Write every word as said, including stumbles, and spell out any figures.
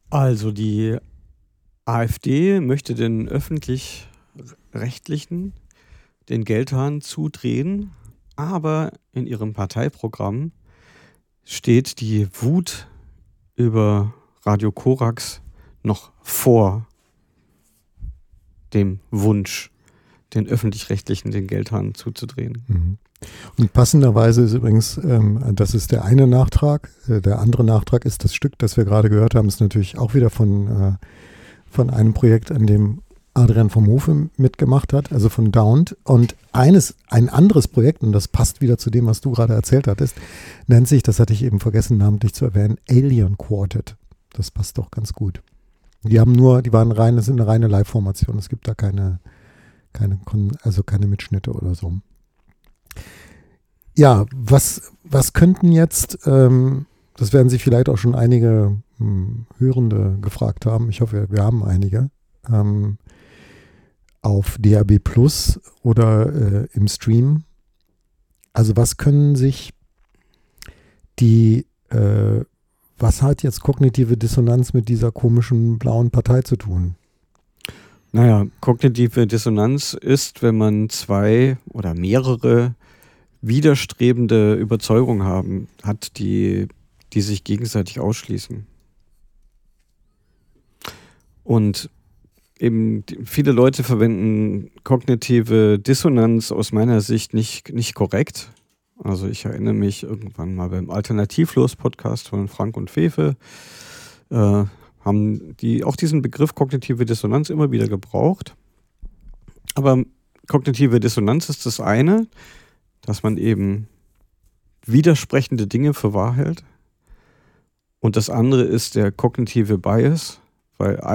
Also die AfD möchte den öffentlich-rechtlichen den Geldhahn zudrehen, aber in ihrem Parteiprogramm steht die Wut über Radio Korax noch vor dem Wunsch, den öffentlich-rechtlichen den Geldhahn zuzudrehen. Mhm. Und passenderweise ist übrigens, ähm, das ist der eine Nachtrag. Äh, der andere Nachtrag ist das Stück, das wir gerade gehört haben, ist natürlich auch wieder von, äh, von einem Projekt, an dem Adrian vom Hofe mitgemacht hat, also von Downed. Und eines, ein anderes Projekt, und das passt wieder zu dem, was du gerade erzählt hattest, nennt sich, das hatte ich eben vergessen, namentlich zu erwähnen, Alien Quartet. Das passt doch ganz gut. Die haben nur, die waren rein, das sind eine reine Live-Formation. Es gibt da keine, keine, also keine Mitschnitte oder so. Ja, was, was könnten jetzt, ähm, das werden sich vielleicht auch schon einige hm, Hörende gefragt haben, ich hoffe, wir haben einige, ähm, auf D A B Plus oder äh, im Stream. Also was können sich die, äh, was hat jetzt kognitive Dissonanz mit dieser komischen blauen Partei zu tun? Naja, kognitive Dissonanz ist, wenn man zwei oder mehrere widerstrebende Überzeugungen haben, hat, die, die sich gegenseitig ausschließen. Und eben viele Leute verwenden kognitive Dissonanz aus meiner Sicht nicht, nicht korrekt. Also ich erinnere mich irgendwann mal beim Alternativlos-Podcast von Frank und Fefe, äh, haben die auch diesen Begriff kognitive Dissonanz immer wieder gebraucht. Aber kognitive Dissonanz ist das eine, dass man eben widersprechende Dinge für wahr hält. Und das andere ist der kognitive Bias, weil